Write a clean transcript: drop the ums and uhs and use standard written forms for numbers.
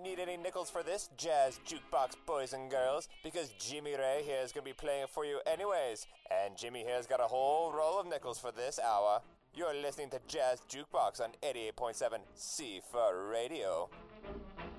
don't need any nickels for this, Jazz Jukebox boys and girls, because Jimmy Ray here is going to be playing it for you anyways. And Jimmy here's got a whole roll of nickels for this hour. You're listening to Jazz Jukebox on 88.7 C for Radio.